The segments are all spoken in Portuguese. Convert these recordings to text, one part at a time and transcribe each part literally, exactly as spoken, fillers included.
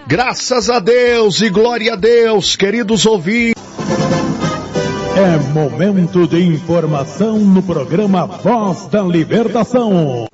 Graças a Deus e glória a Deus, queridos ouvintes. É momento de informação no programa Voz da Libertação.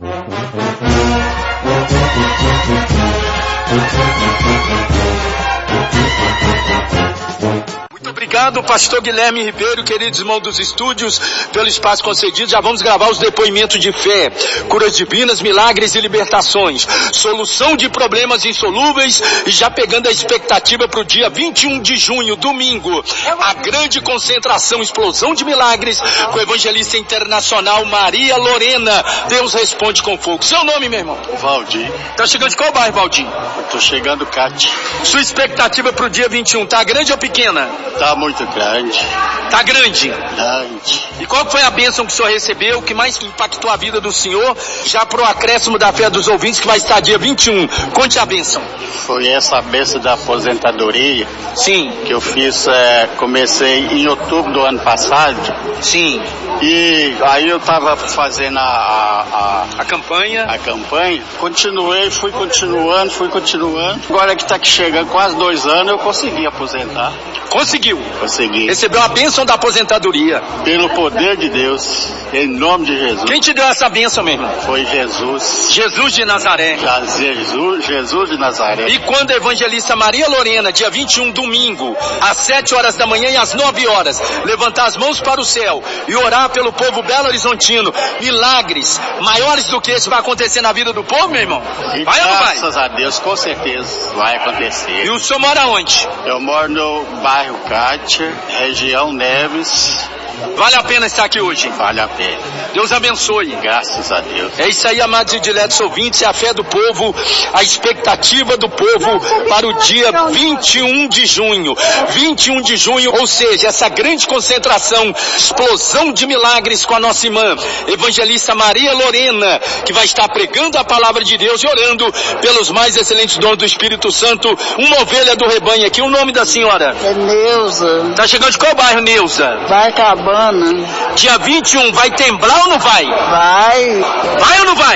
Muito obrigado, pastor Guilherme Ribeiro, queridos irmãos dos estúdios, pelo espaço concedido. Já vamos gravar os depoimentos de fé, curas divinas, milagres e libertações, solução de problemas insolúveis, e já pegando a expectativa para o dia vinte e um de junho, domingo, a grande concentração, explosão de milagres, com a evangelista internacional Maria Lorena. Deus responde com fogo. Seu nome, meu irmão? Valdir. Tá chegando de qual bairro, Valdir? Tô chegando, Cate. Sua expectativa para o dia vinte e um, tá grande ou pequena? Tá muito grande. Tá grande? Grande. E qual foi a bênção que o senhor recebeu, o que mais impactou a vida do senhor, já pro acréscimo da fé dos ouvintes, que vai estar dia vinte e um? Conte a bênção. Foi essa bênção da aposentadoria. Sim. Que eu fiz, é, comecei em outubro do ano passado. Sim. E aí eu tava fazendo a... A, a, a campanha. A campanha. Continuei, fui continuando, fui continuando. Agora que tá aqui chegando quase dois anos, eu consegui aposentar. Conseguiu? Consegui. Recebeu a bênção da aposentadoria. Pelo poder de Deus, em nome de Jesus. Quem te deu essa bênção, meu irmão? Foi Jesus. Jesus de Nazaré. Jesus, Jesus de Nazaré. E quando a evangelista Maria Lorena, dia vinte e um, domingo, às sete horas da manhã e às nove horas, levantar as mãos para o céu e orar pelo povo Belo Horizontino, milagres maiores do que esse vai acontecer na vida do povo, meu irmão? E vai ou não vai? Graças a Deus, com certeza vai acontecer. E o senhor mora onde? Eu moro no bairro Cátia, região Neves. Vale a pena estar aqui hoje? Vale a pena. Deus abençoe. Graças a Deus. É isso aí, amados e diletos ouvintes, é a fé do povo, a expectativa do povo para o dia vinte e um de junho. vinte e um de junho, ou seja, essa grande concentração, explosão de milagres com a nossa irmã, evangelista Maria Lorena, que vai estar pregando a palavra de Deus e orando pelos mais excelentes dons do Espírito Santo, uma ovelha do rebanho aqui. O nome da senhora? É Neuza. Tá chegando de qual bairro, Neuza? Vai Cabana. Dia vinte e um, vai temblar ou não vai? Vai. Vai ou não vai?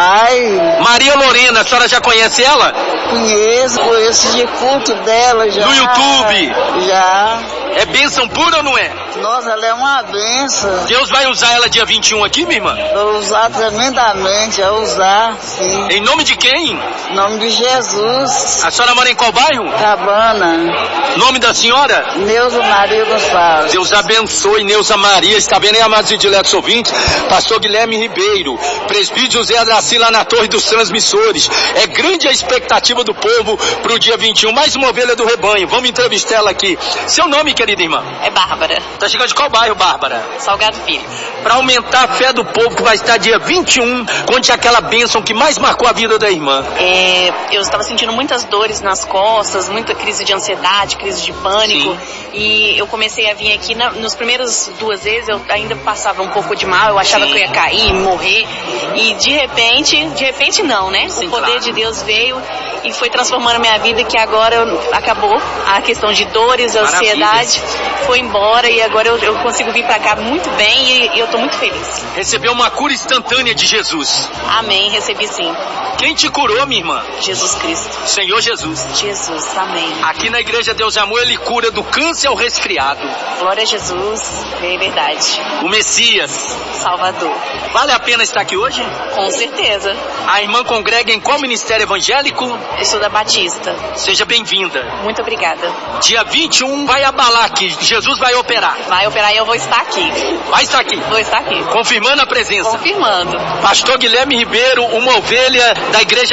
Vai. Maria Lorena, a senhora já conhece ela? Conheço, conheço de culto dela já. No YouTube? Já. É bênção pura ou não é? Nossa, ela é uma bênção. Deus vai usar ela dia vinte e um aqui, minha irmã? Vou usar tremendamente, vai usar, sim. Em nome de quem? Em nome de Jesus. A senhora mora em qual bairro? Cabana. Nome da senhora? Neuza Maria Gonçalves. Deus abençoe, Neuza Maria. Está vendo aí, amados e diletos ouvintes? Pastor Guilherme Ribeiro, presbítero José Adraci lá na Torre dos Transmissores. É grande a expectativa do povo para o dia vinte e um. Mais uma ovelha do rebanho. Vamos entrevistar ela aqui. Seu nome, querida irmã? É Bárbara. Tá chegando de qual bairro, Bárbara? Salgado Filho. Para aumentar a fé do povo que vai estar dia vinte e um, conte aquela bênção que mais marcou a vida da irmã. É, eu estava sentindo muitas dores nas costas, muita crise de ansiedade, crise de pânico. Sim. E eu comecei a vir aqui, na, nos primeiros duas vezes eu ainda passava um pouco de mal, eu achava Sim. que eu ia cair, morrer. E de repente, de repente não, né? Sim, o poder claro. de Deus veio e foi transformando a minha vida, que agora eu, acabou a questão de dores, ansiedade, foi embora e agora eu, eu consigo vir pra cá muito bem e, e eu tô muito feliz. Recebeu uma cura instantânea de Jesus. Amém, recebi sim. Quem te curou, minha irmã? Jesus Cristo. Senhor Jesus. Jesus, amém. Aqui na Igreja Deus de Amor, Ele cura do câncer ao resfriado. Glória a Jesus, é verdade. O Messias. Salvador. Vale a pena estar aqui hoje? Com certeza. A irmã congrega em qual ministério evangélico? Eu sou da Batista. Seja bem-vinda. Muito obrigada. Dia vinte e um vai abalar aqui, Jesus vai operar. Vai operar e eu vou estar aqui. Vai estar aqui? Vou estar aqui. Confirmando a presença. Confirmando. Pastor Guilherme Ribeiro, uma ovelha da Igreja